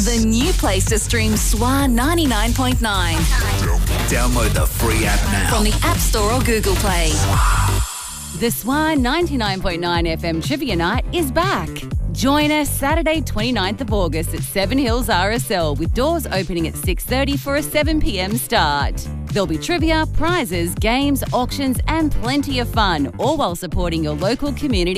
The new place to stream SWA 99.9 Download the free app now. from the App Store or Google Play. The SWA 99.9 FM Trivia Night is back. Join us Saturday 29th of August at Seven Hills RSL with doors opening at 6:30 for a 7 p.m. start. There'll be trivia, prizes, games, auctions and plenty of fun, all while supporting your local community